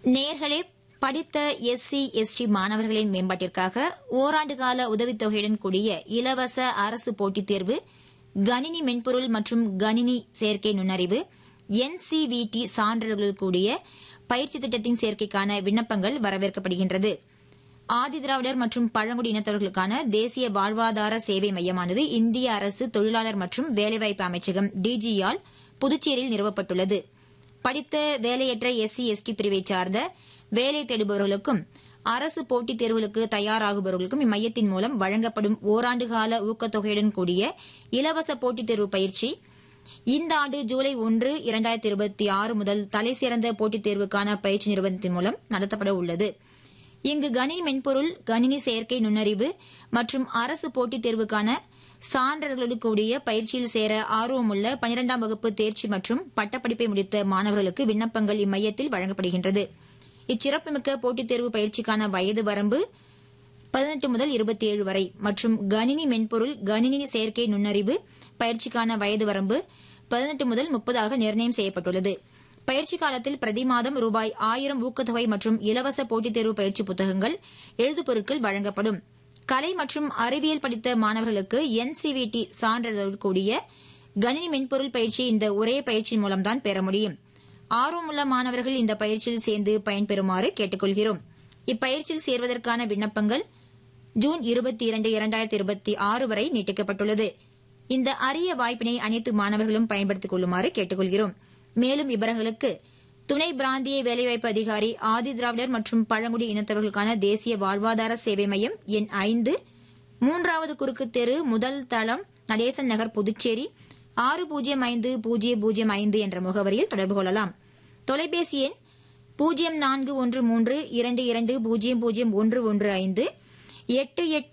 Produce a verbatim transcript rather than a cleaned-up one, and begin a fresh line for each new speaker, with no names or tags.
நேர்களே, படித்த SC ST மாணவர்களின் மேம்பாட்டிற்காக ஓராண்டு கால உதவித்தொகையுடன் கூடிய இலவச அரசு போட்டித் தேர்வு, கணினி மென்பொருள் மற்றும் கணினி செயற்கை நுண்ணறிவு, என்சிவிடி சான்றிதழ்களுடன் கூடிய பயிற்சி திட்டத்தின் சேர்க்கைக்கான விண்ணப்பங்கள் வரவேற்கப்படுகின்றது. ஆதிதிராவிடர் மற்றும் பழங்குடி இனத்தவர்களுக்கான தேசிய வாழ்வாதார சேவை மையமானது இந்திய அரசு தொழிலாளர் மற்றும் வேலைவாய்ப்பு அமைச்சகம் டிஜியால் புதுச்சேரியில் நிறுவப்பட்டுள்ளது. படித்த வேலையற்ற எஸ்சி எஸ்டி பிரிவைச் சார்ந்த வேலை தேடுபவர்களுக்கும் அரசு போட்டித் தேர்வுகளுக்கு தயாராகுபவர்களுக்கும் இம்மையத்தின் மூலம் வழங்கப்படும் ஓராண்டு கால ஊக்கத்தொகையுடன் கூடிய இலவச போட்டித் தேர்வு பயிற்சி இந்த ஆண்டு ஜூலை ஒன்று இரண்டாயிரத்தி இருபத்தி ஆறு முதல் தலைசிறந்த போட்டித் தேர்வுக்கான பயிற்சி நிறுவனத்தின் மூலம் நடத்தப்பட உள்ளது. இங்கு கணினி மென்பொருள், கணினி செயற்கை நுண்ணறிவு மற்றும் அரசு போட்டித் தேர்வுக்கான சான்றிதழ்களுடன் கூடிய பயிற்சியில் சேர ஆர்வமுள்ள பனிரெண்டாம் வகுப்பு தேர்ச்சி மற்றும் பட்டப்படிப்பை முடித்த மாணவர்களுக்கு விண்ணப்பங்கள் இம்மையத்தில் வழங்கப்படுகின்றது. இச்சிறப்புமிக்க போட்டித் தேர்வு பயிற்சிக்கான வயது வரம்பு பதினெட்டு முதல் இருபத்தி ஏழு வரை மற்றும் கணினி மென்பொருள், கணினி செயற்கை நுண்ணறிவு பயிற்சிக்கான வயது வரம்பு பதினெட்டு முதல் முப்பதாக நிர்ணயம் செய்யப்பட்டுள்ளது. பயிற்சி காலத்தில் பிரதி மாதம் ரூபாய் ஆயிரம் ஊக்கத்தொகை மற்றும் இலவச போட்டித் தேர்வு பயிற்சி புத்தகங்கள், எழுதுபொருட்கள் வழங்கப்படும். கலை மற்றும் அறிவியல் படித்த மாணவர்களுக்கு என்சிவிடி சான்றிதழ் கூடிய கணினி மென்பொருள் பயிற்சி இந்த ஒரே பயிற்சி மூலம்தான் பெற முடியும். ஆர்வமுள்ள மாணவர்கள் இந்த பயிற்சியில் சேர்ந்து பயன்பெறுமாறு கேட்டுக்கொள்கிறோம். இப்பயிற்சியில் சேர்வதற்கான விண்ணப்பங்கள் ஜூன் இருபத்தி இரண்டு இரண்டாயிரத்தி இருபத்தி ஆறு வரை நீட்டிக்கப்பட்டுள்ளது. இந்த அரிய வாய்ப்பினை அனைத்து மாணவர்களும் பயன்படுத்திக் கொள்ளுமாறு கேட்டுக்கொள்கிறோம். மேலும் விவரங்களுக்கு துணை பிராந்திய வேலைவாய்ப்பு அதிகாரி, ஆதிதிராவிடர் மற்றும் பழங்குடி இனத்தவர்களுக்கான தேசிய வாழ்வாதார சேவை மையம், எண் ஐந்து, மூன்றாவது குறுக்கு தெரு, முதல் தளம், நடேசன் நகர், புதுச்சேரி ஆறு பூஜ்ஜியம் ஐந்து பூஜ்ஜியம் பூஜ்ஜியம் ஐந்து என்ற முகவரியில் தொடர்பு கொள்ளலாம். தொலைபேசி எண் பூஜ்ஜியம் நான்கு ஒன்று மூன்று இரண்டு இரண்டு பூஜ்ஜியம் பூஜ்ஜியம் ஒன்று ஒன்று ஐந்து எட்டு எட்டு